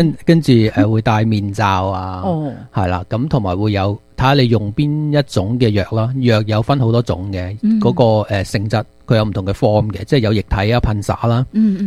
跟住會戴面罩啊，係啦，咁同埋會有睇下你用邊一種嘅藥啦，藥有分好多種嘅，嗰個性質佢有唔同嘅 form 嘅，即係有液體啊、噴灑啦，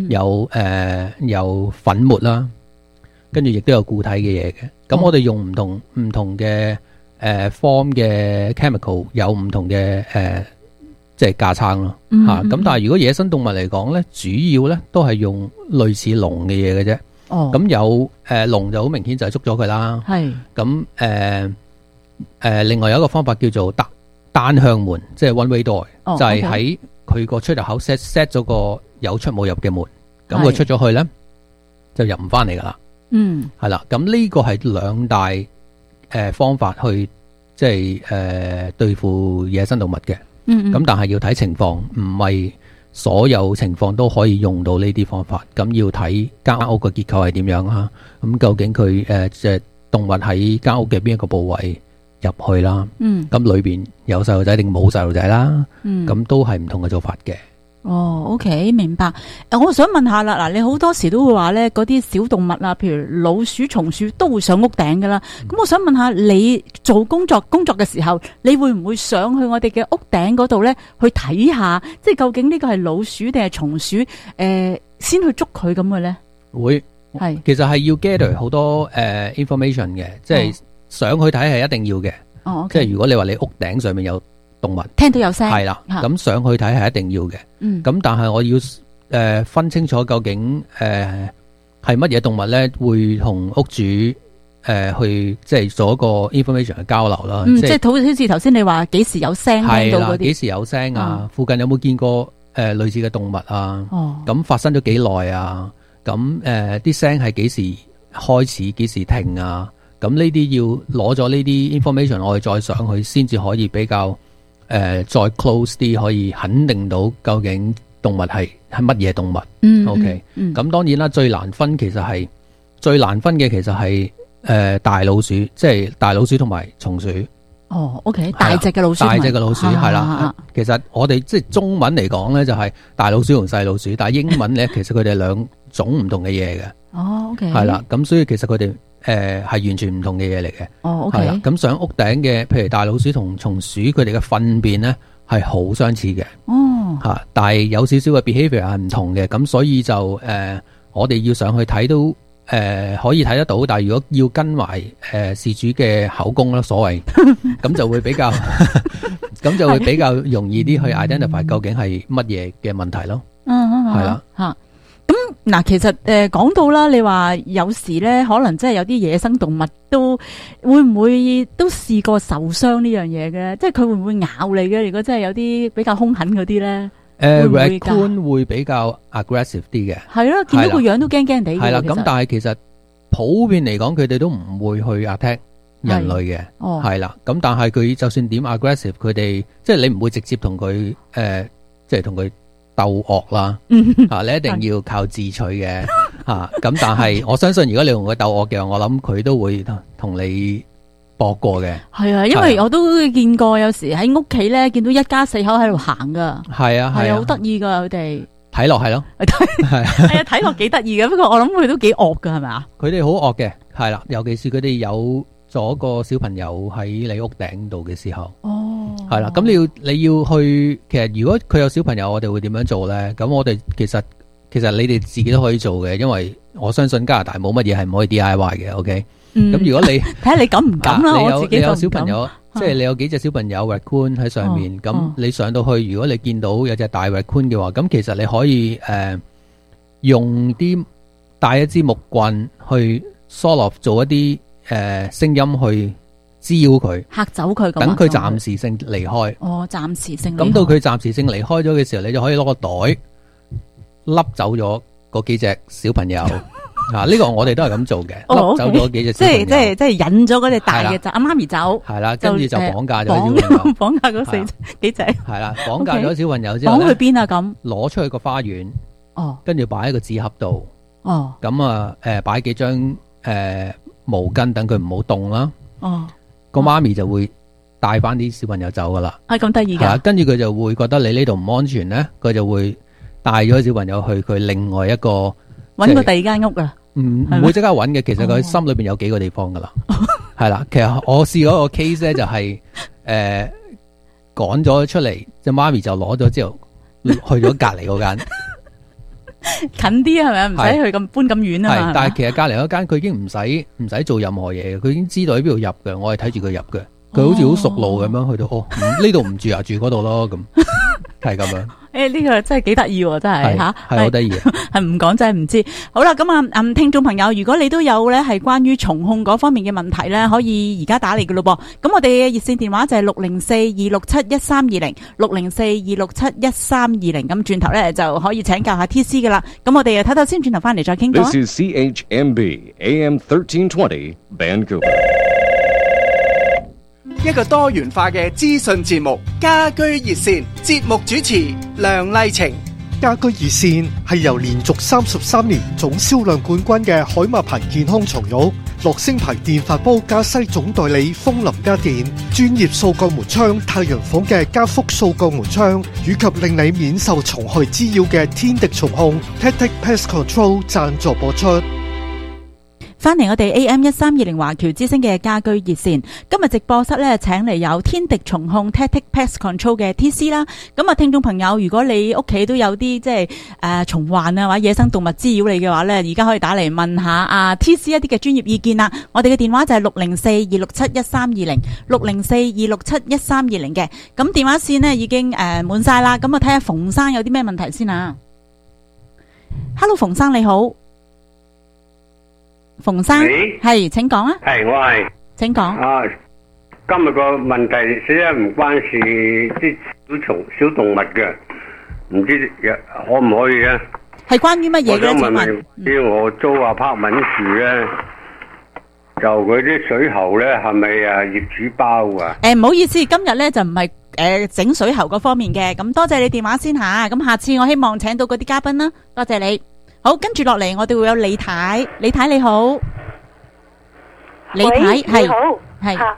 有粉末啦，跟住亦都有固體嘅嘢嘅。咁我哋用唔同嘅form 嘅 chemical 有唔同嘅即係架撐咯嚇。咁但係如果野生動物嚟講咧，主要咧都係用類似籠嘅嘢嘅啫。咁有籠就好明顯就係捉咗佢啦。係咁另外有一個方法叫做單向門，即係 one way door，就係喺佢個出入口 set 咗個有出冇入嘅門。咁佢出咗去咧就入唔翻嚟噶啦。係啦。咁呢個係兩大方法去即係對付野生動物嘅。咁但係要睇情況，唔係所有情況都可以用到呢啲方法。咁要睇間屋嘅結構係點樣啦。咁究竟佢即係動物喺間屋嘅邊一個部位入去啦。咁裏邊有細路仔定冇細路仔啦。咁都係唔同嘅做法嘅。 OK， 明白。我想問下啦，嗱，你好多時都會話咧，嗰啲小動物啊，譬如老鼠、松鼠都會上屋頂噶啦。咁我想問下，你做工作嘅時候，你會唔會上去我哋嘅屋頂嗰度咧，去睇下，即係究竟呢個係老鼠定係松鼠？先去捉佢咁嘅咧？會係，其實係要 gather 好多information 嘅，即係上去睇係一定要嘅。即係如果你話你屋頂上面有動物聽到有聲係啦，咁上去睇係一定要嘅。咁但係我要分清楚究竟係乜嘢動物咧，會同屋主去即係做一個 information 嘅交流啦。即係好似頭先你話幾時有聲聽到嗰啲，幾時有聲啊？附近有冇見過類似嘅動物啊？咁發生咗幾耐啊？咁啲聲係幾時開始，幾時停啊？咁呢啲要攞咗呢啲 information，我哋再上去先至可以比較。再 close 啲可以肯定到究竟動物係乜嘢動物。OK，咁當然啦，最難分嘅其實係大老鼠，即係大老鼠同埋松鼠。OK， 大隻嘅老鼠係啦。其實我哋即係中文嚟講咧，就係大老鼠同細老鼠，但係英文咧，其實佢哋兩種唔同嘅嘢嘅。OK， 係啦，咁所以其實佢哋係完全唔同嘅嘢嚟嘅。OK， 係啦，咁上屋頂嘅，譬如大老鼠同松鼠，佢哋嘅糞便咧係好相似嘅。但係有少少嘅 behavior 係唔同嘅，咁所以就我哋要上去睇都可以睇得到，但係如果要跟埋事主嘅口供啦，所謂咁就會比較咁就會比較容易啲去 identify 究竟係乜嘢嘅問題咯。係啦。嗱，其實講到啦，你話有時咧，可能真係有啲野生動物都會唔會都試過受傷呢樣嘢嘅？即係佢會唔會咬你嘅？如果真係有啲比較兇狠嗰啲咧，raccoon 會比較 aggressive 啲嘅。係咯，見到個樣都驚驚地。係啦，咁但係其實普遍嚟講，佢哋都唔會去 attack 人類嘅。係啦，咁但係佢就算點 aggressive，佢哋即係你唔會直接同佢即係同佢鬥惡啦，你一定要靠自取嘅。咁但係我相信如果你同佢鬥惡嘅，我諗佢都會同你搏過嘅。係啊，因為我都見過有時喺屋企咧，見到一家四口喺度行噶。係啊，係啊，好得意噶佢哋。睇落係咯，係啊，睇落幾得意嘅。不過我諗佢都幾惡噶，係咪啊？佢哋好惡嘅，係啦，尤其是佢哋有咗個小朋友喺你屋頂度嘅時候。係啦，咁你要去，其實如果佢有小朋友，我哋會點樣做咧？咁我哋其實你哋自己都可以做嘅，因為我相信加拿大冇乜嘢係唔可以 DIY 嘅。OK，咁如果你睇下你敢唔敢啦？你有小朋友，即係你有幾隻小朋友 raccoon 喺上面，咁你上到去，如果你見到有隻大 raccoon 嘅話，咁其實你可以用帶一支木棍去 sort of 做一啲聲音去滋擾佢，嚇走佢，等佢暫時性離開。暫時性。咁到佢暫時性離開咗嘅時候，你就可以攞個袋笠走咗嗰幾隻小朋友。呢個我哋都係咁做嘅，笠走咗幾隻小朋友。即係引咗嗰隻大嘅阿媽咪走。係啦，跟住就綁架咗小朋友。綁架嗰幾隻。係啦，綁架咗小朋友之後咧，綁去邊啊？咁攞出去個花園。跟住擺喺個紙盒度。咁啊，擺幾張毛巾，等佢唔好凍啦。個媽咪就會帶翻啲小朋友走噶啦，咁得意噶。跟住佢就會覺得你呢度唔安全咧，佢就會帶咗小朋友去佢另外一個，搵個第二間屋啊。 唔會即刻揾嘅，其實佢心裏邊有幾個地方噶啦，係啦。其實我試過一個 case 咧，就係趕咗出嚟，隻媽咪就攞咗之後去咗隔離嗰間， 近啲係咪？唔使去咁搬咁遠啊嘛。 但係其實隔離嗰間佢已經唔使做任何嘢嘅，佢已經知道喺邊度入嘅，我係睇住佢入嘅，佢好似好熟路咁樣去到，呢度唔住啊，住嗰度咯咁，係咁樣。 呢個真係幾得意喎，真係吓， 係好得意啊！ 係唔講真係唔知。好啦，咁啊，聽眾朋友，如果你都有咧係關於蟲控嗰方面嘅問題咧，可以而家打嚟嘅咯噃。咁我哋嘅熱線電話就係604-267-1320 604-267-1320。咁轉頭咧就可以請教下 TC 噶啦。咁我哋睇睇先，轉頭翻嚟再傾過。 This is CHMB AM 1320 Vancouver。 一個多元化嘅資訊節目，家居熱線，節目主持梁麗晴。 家居熱線係由連續33年總銷量冠軍嘅海馬牌健康床褥、樂聲牌電飯煲加西總代理風林家電、專業掃鋼門窗太陽房嘅加福掃鋼門窗，以及令你免受蟲害滋擾嘅天敵蟲控 Tactic Pest Control 贊助播出。 翻嚟我哋 AM1320 華僑之聲嘅家居熱線，今日直播室咧請嚟有天敵蟲控 Tactic Pest Control 嘅 TC 啦。咁啊，聽眾朋友，如果你屋企都有啲即係蟲患啊或者野生動物滋擾你嘅話咧，而家可以打嚟問下TC 一啲嘅專業意見啦。我哋嘅電話就係604-267-1320 604-267-1320嘅。咁電話線呢已經滿晒啦。咁啊，睇下馮生有啲咩問題先啊。Hello， 馮生你好。馮生係，請講啊。 係，我係， 請講。 今日個問題實際唔關事啲小動物嘅，唔知可唔可以咧？ 係關於乜嘢嘅？ 我想問，我租apartment住咧，就佢啲水喉咧係咪業主包啊？ 唔好意思，今日咧就唔係整水喉嗰方面嘅。咁多謝你電話先吓，咁下次我希望請到嗰啲嘉賓啦。多謝你。好，跟住落嚟，我哋會有李太。李太你好，李太係， 你好，係吓，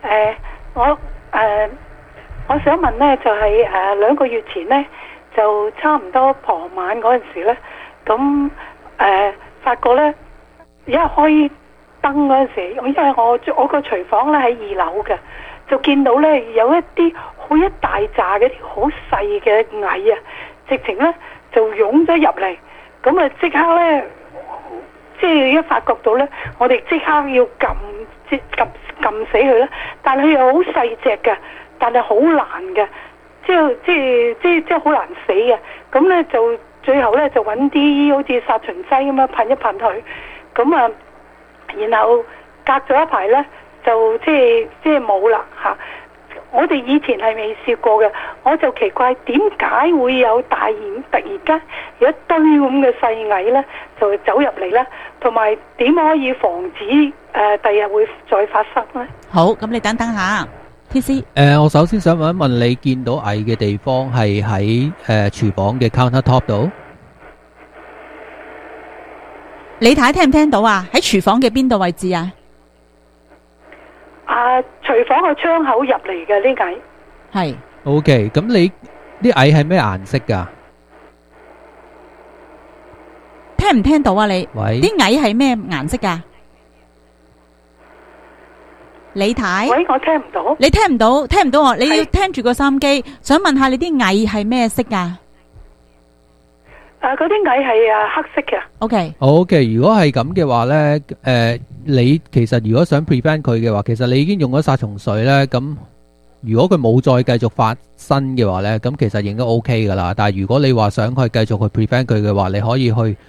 我想問咧，就係2個月前咧，就差唔多傍晚嗰陣時咧，咁發覺咧，一開燈嗰陣時，因為我個廚房咧喺2樓嘅，就見到咧有一啲好一大扎嗰啲好細嘅蟻啊，直情咧就湧咗入嚟。咁啊！即刻咧，即係一發覺到咧，我哋即刻要撳死佢啦。但係佢又好細隻嘅，但係好難嘅，即係好難死嘅。咁咧就最後咧就揾啲好似殺蟲劑咁樣噴一噴佢。咁啊，然後隔咗一排咧，就即係冇啦嚇。我哋以前係未試過嘅，我就奇怪點解會有突然間有一堆咁嘅細蟻咧，就走入嚟咧，同埋點可以防止第日會再發生咧？ 好，咁你等等下 ，TC。 我首先想問一問，你見到蟻嘅地方係喺廚房嘅 counter top 度？ 李太聽唔聽到啊？喺廚房嘅邊度位置啊？ 廚房個窗口入嚟嘅呢蟻係 OK， 咁你啲蟻係咩顏色噶？ 聽唔聽到啊？你喂， 啲蟻係咩顏色噶？李太， 喂，我聽唔到， 你聽唔到，聽唔到我，你要聽住個收音機，想問下你啲蟻係咩色噶？ 嗰啲蟻係黑色嘅。 OK， 如果係咁嘅話咧，你其實如果想 prevent 佢嘅話，其實你已經用咗殺蟲水咧，咁如果佢冇再繼續發生嘅話咧，咁其實應該 OK 噶啦。但係如果你話想去繼續去 prevent 佢嘅話，你可以去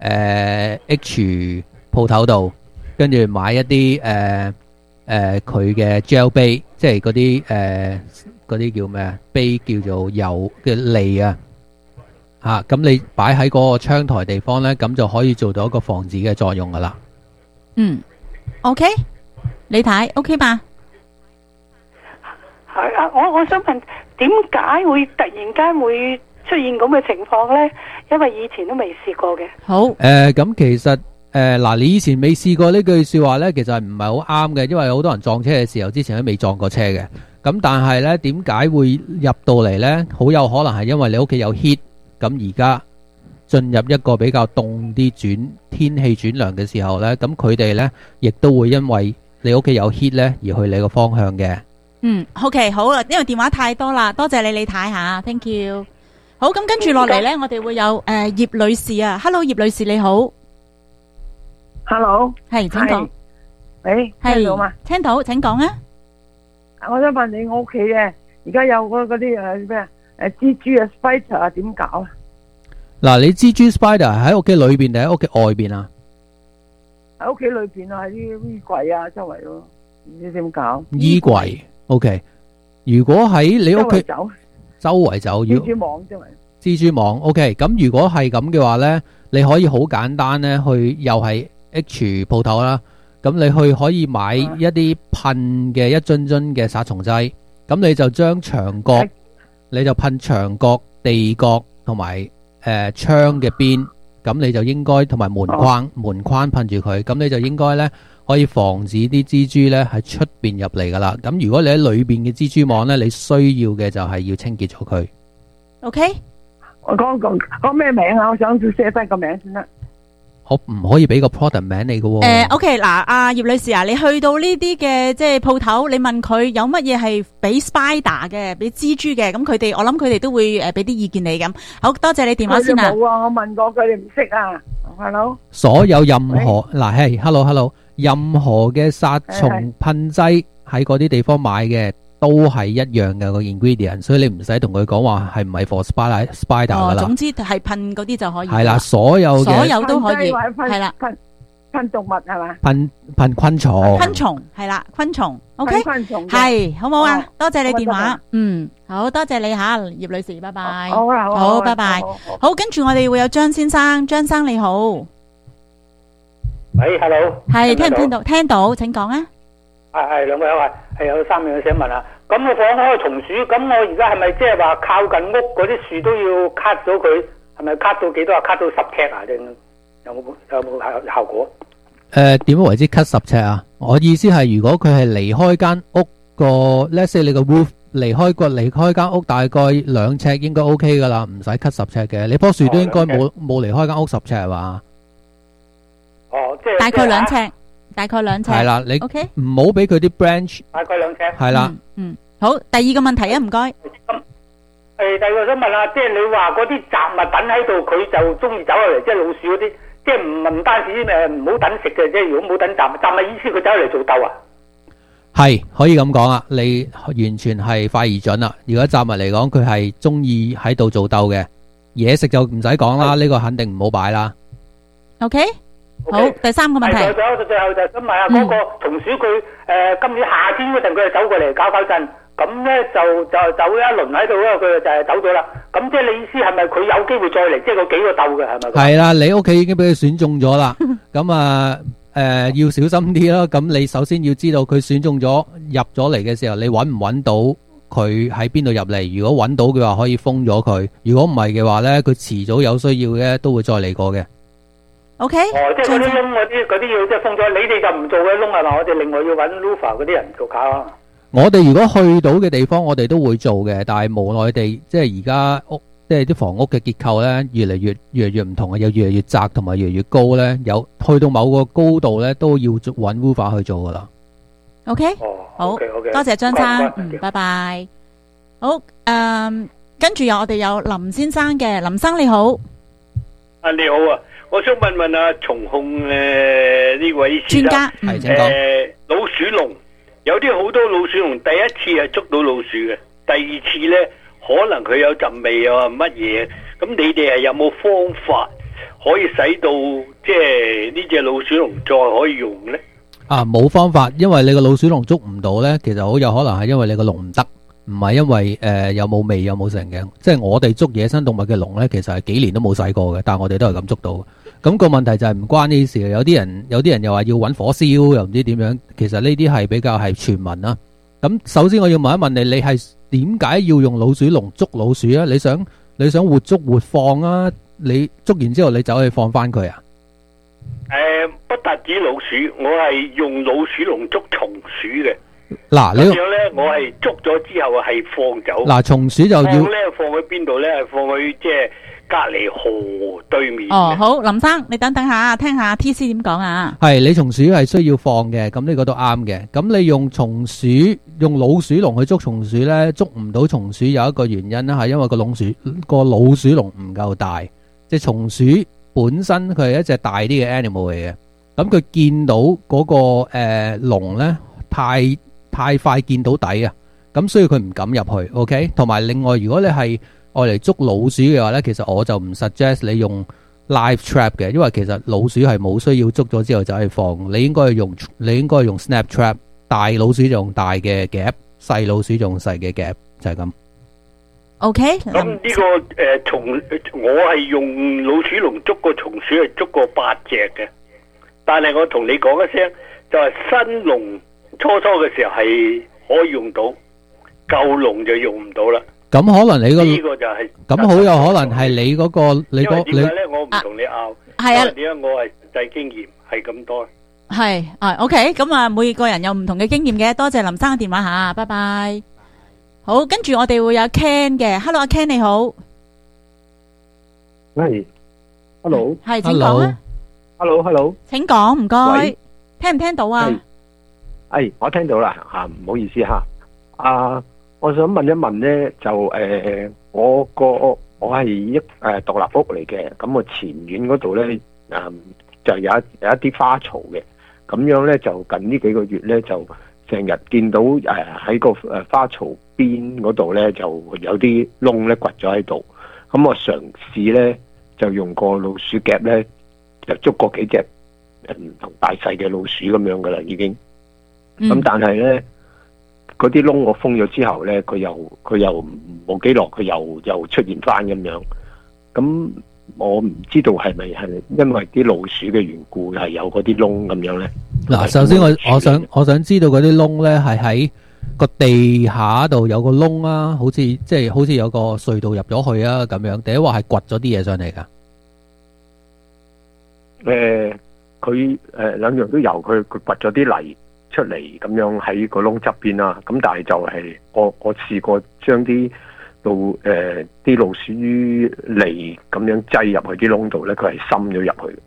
H 鋪頭度，跟住買一啲佢嘅 gel bait，即係嗰啲叫咩啊？bait叫做油嘅脷啊。咁你擺喺嗰個窗台地方咧，咁就可以做到一個防止嘅作用噶啦。 OK， 李太 OK 吧？ 係啊，我想問，點解會突然間會出現咁嘅情況咧？因為以前都未試過嘅。 好， 咁其實嗱，你以前未試過呢句說話咧，其實唔係好啱嘅，因為有好多人撞車嘅時候，之前都未撞過車嘅。咁但係咧，點解會入到嚟咧？好有可能係因為你屋企有 heat。咁而家進入一個比較凍啲天氣轉涼嘅時候呢，咁佢哋呢亦都會因為你屋企有 heat 呢而去你個方向嘅。 OK 好啦，因為電話太多啦，多謝你李太吓 ，thank you。好，咁跟住落嚟呢，我哋會有葉女士啊 ，Hello 葉女士你好 ，Hello， 係請講， 喂，聽到嘛？ 聽到，請講啊。 我想問你，我屋企嘅而家有嗰啲咩蜘蛛啊 spider 啊，點搞啊？ 嗱，你蜘蛛 spider 喺屋企裏邊定喺屋企外邊啊？ 喺屋企裏邊啊，喺啲衣櫃啊周圍咯，唔知點搞。 衣櫃 ，OK。如果喺你屋企周圍走， 蜘蛛網周圍。 蜘蛛網 ，OK。咁如果係咁嘅話呢，你可以好簡單呢，去又係 H 鋪頭啦。咁你去可以買一啲噴嘅一樽樽嘅殺蟲劑，咁你就將牆角，你就噴牆角、地角同埋窗嘅邊，咁你就應該同埋門框噴住佢，咁你就應該呢可以防止啲蜘蛛呢喺出邊入嚟噶啦。咁如果你喺裏邊嘅蜘蛛網呢，你需要嘅就係要清潔咗佢。 OK， 我講咩名啊？我想要寫翻個名先得。 我唔可以俾個 product 名你嘅。 OK 嗱，阿葉女士啊，你去到呢啲嘅即係鋪頭，你問佢有乜嘢係俾 spider 嘅，俾蜘蛛嘅，咁我諗佢哋都會俾啲意見你咁。好多謝你電話先啊。 冇啊，我問過佢哋唔識啊。Hello。 所有任何嗱係 hello， 任何嘅殺蟲噴劑喺嗰啲地方買嘅都係一樣嘅個 ingredient， 所以你唔使同佢講話係唔係 for spider 噶啦。 總之係噴嗰啲就可以。 係啦，所有都可以。係啦， 噴動物係嘛？ 噴昆蟲。 昆蟲係啦，昆蟲。OK， 係好冇啊？多謝你電話。好多謝你吓，葉女士，拜拜。好，拜拜。好，跟住我哋會有張先生，張生你好。 喂 ，hello。 係聽唔聽到？聽到，請講啊。 係兩位係有3樣想問啊。咁我放開松鼠，咁我而家係咪即係話靠近屋嗰啲樹都要 cut 咗佢？係咪 cut 到幾多啊 ？cut 到10尺啊？定有冇效果？ 點樣為之 cut 10尺啊？我意思係如果佢係離開間屋個 ，let's say 你個 roof 離開間屋大概2尺應該 OK 噶啦，唔使 cut 10尺嘅。你棵樹都應該冇離開間屋10尺係嘛？ 即係大概2尺。大概2尺係啦，你 OK 唔好俾佢啲 branch 大概2尺係啦。 好，第二個問題啊，唔該。 第二個想問下，即係你話嗰啲雜物等喺度，佢就中意走入嚟，即係老鼠嗰啲，即係唔單止唔好等食嘅，即係如果冇等雜物意思佢走嚟做竇啊？係可以咁講啊，你完全係快而準啦。如果雜物嚟講，佢係中意喺度做竇嘅，嘢食就唔使講啦，呢個肯定唔好擺啦。 OK。好，第3個問題。 最後就想問下嗰個松鼠，佢今年夏天嗰陣佢就走過嚟搞震，咁咧就走一輪喺度咧，佢就係走咗啦。咁即係你意思係咪佢有機會再嚟，即係個幾個竇嘅係咪？係啦，你屋企已經俾佢選中咗啦。咁要小心啲咯。咁你首先要知道佢選中咗入咗嚟嘅時候，你揾唔揾到佢喺邊度入嚟？如果揾到嘅話，可以封咗佢；如果唔係嘅話咧，佢遲早有需要嘅都會再嚟過嘅。 OK， 即係嗰啲窿嗰啲要即係封咗，你哋就唔做嘅窿係嘛？我哋另外要揾 Lufa 嗰啲人做搞啊。我哋如果去到嘅地方，我哋都會做嘅，但係無奈地，即係而家屋，即係啲房屋嘅結構咧，越嚟越唔同啊，又越嚟越窄，同埋越嚟越高咧，有去到某個高度咧，都要揾 Lufa 去做噶啦。 OK，好，多謝張生，拜拜。好，跟住我哋有林先生嘅，林生你好。 你好啊。我想問下蟲控呢位專家， 係請講。 老鼠籠有啲好多老鼠籠，第一次係捉到老鼠嘅，第二次咧可能佢有陣味啊乜嘢，咁你哋係有冇方法可以使到即係呢隻老鼠籠再可以用咧？ 冇方法，因為你個老鼠籠捉唔到咧，其實好有可能係因為你個籠唔得，唔係因為有冇味有冇成嘅。即係我哋捉野生動物嘅籠咧，其實係幾年都冇洗過嘅，但係我哋都係咁捉到。咁個問題就係唔關呢啲事嘅，有啲人又話要揾火燒，又唔知點樣。其實呢啲係比較係傳聞啦。咁首先我要問一問你，你係點解要用老鼠籠捉老鼠啊？你想活捉活放啊？你捉完之後你走去放翻佢啊？ 不單止老鼠，我係用老鼠籠捉松鼠嘅。 嗱， 咁樣咧，我係捉咗之後係放走。 嗱，松鼠就要放咧，放去邊度咧？係放去即係隔離河對面。 哦，好，林生，你等下，聽下 T C 點講啊？ 係你松鼠係需要放嘅，咁呢個都啱嘅。咁你用老鼠籠去捉松鼠咧，捉唔到松鼠有一個原因咧，係因為個老鼠籠唔夠大。即係松鼠本身佢係一隻大啲嘅 animal 嚟嘅，咁佢見到嗰個籠咧太快見到底啊，咁所以佢唔敢入去。OK， 同埋另外，如果你係愛嚟捉老鼠嘅話咧，其實我就唔 suggest 你用 live trap 嘅，因為其實老鼠係冇需要捉咗之後就去放，你應該用 snap trap， 大老鼠就用大嘅夾，細老鼠就用細嘅夾，就係咁。 OK， 咁呢個我係用老鼠籠捉個松鼠係捉過8隻嘅，但係我同你講一聲，就係新籠初嘅時候係可以用到，舊籠就用唔到啦。 咁可能你呢個就係咁好有可能係你嗰個你個點解咧？我唔同你拗， 係啊， 點解我係實際經驗係咁多？ 係OK， 咁啊，每個人有唔同嘅經驗嘅，多謝林生嘅電話吓，拜拜。好，跟住我哋會有 Ken 嘅 ，Hello， 阿 Ken 你好， 係 ，Hello， 係，請講啊 ，Hello， 請講，唔該，聽唔聽到啊？ 我聽到啦，唔好意思吓，我想問一問咧，就我係一獨立屋嚟嘅，咁我前院嗰度咧，就有一啲花槽嘅，咁樣咧就近呢幾個月咧就成日見到喺個花槽邊嗰度咧就有啲窿咧掘咗喺度，咁我嘗試咧就用個老鼠夾咧就捉過幾隻唔同大細嘅老鼠咁樣噶啦已經，咁但係咧嗰啲窿我封咗之後咧，佢又冇幾耐佢又出現翻咁樣，咁我唔知道係咪因為啲老鼠嘅緣故係有嗰啲窿咁樣咧？ 嗱，首先我想知道嗰啲窿咧係喺個地下度有個窿啊，好似有個隧道入咗去啊咁樣，定係話係掘咗啲嘢上嚟噶？ 佢兩樣都有，佢掘咗啲泥出嚟咁樣喺個窿側邊啦，咁但係就係我試過將啲老鼠泥咁樣擠入去啲窿度咧，佢係滲咗入去。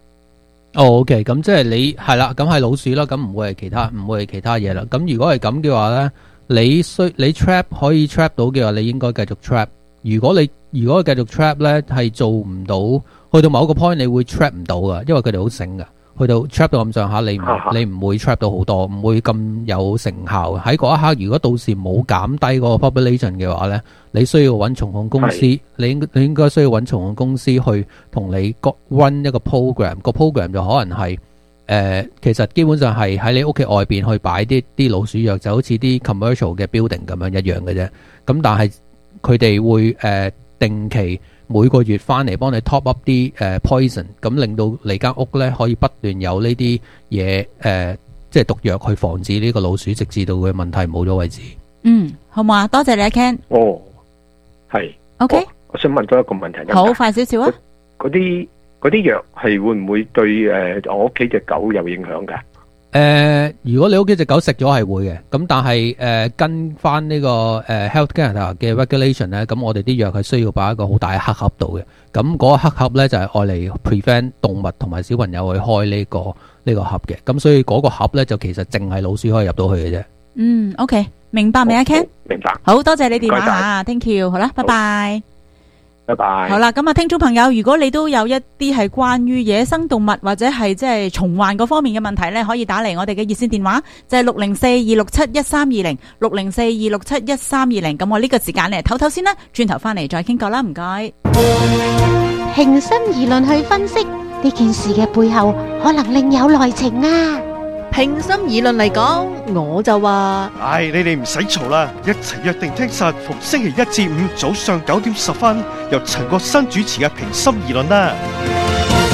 OK， 咁即係你係啦，咁係老鼠啦，咁唔會係其他嘢啦。咁如果係咁嘅話咧，你 trap 可以 trap 到嘅話，你應該繼續 trap。如果繼續 trap 咧，係做唔到，去到某一個 point 你會 trap 唔到噶，因為佢哋好醒噶。去到 trap 到咁上下，你唔會 trap 到好多，唔會咁有成效。喺嗰一刻，如果到時冇減低嗰個 population 嘅話咧，你需要揾蟲控公司，你應該需要揾蟲控公司去同你 run 一個 program， 個 program 就可能係其實基本上係喺你屋企外邊去擺啲老鼠藥，就好似啲 commercial 嘅 building 咁樣一樣嘅啫。咁但係佢哋會定期每個月翻嚟幫你 top up 啲poison， 咁令到你間屋咧可以不斷有呢啲嘢即係毒藥去防止呢個老鼠，直至到佢問題冇咗為止。 好唔好啊？多謝你啊 Ken。 係 OK。 我想問多一個問題。 好，快少少啊！ 嗰啲藥係會唔會對我屋企隻狗有影響㗎？ 如果你屋企隻狗食咗係會嘅，咁但係跟翻呢個Health Canada 嘅 regulation 咧，咁我哋啲藥係需要擺喺一個好大嘅黑盒度嘅，咁嗰個黑盒咧就係愛嚟 prevent 動物同埋小朋友去開呢個盒嘅，咁所以嗰個盒咧就其實淨係老鼠可以入到去嘅啫。 OK， 明白未啊 Ken？ 明白。 好多謝你電話吓 ，Thank you， 好啦，拜拜。 拜拜。 好啦，咁啊，聽眾朋友，如果你都有一啲係關於野生動物或者係即係蟲患嗰方面嘅問題咧，可以打嚟我哋嘅熱線電話，就係604-267-1320 604-267-1320。咁我呢個時間嚟唞唞先啦，轉頭翻嚟再傾過啦，唔該。 平心而論去分析呢件事嘅背後，可能另有內情啊！ 平心而論嚟講，我就話， 你哋唔使嘈啦，一齊約定聽實逢星期一至五早上9點10分，由陳國新主持嘅平心而論啦。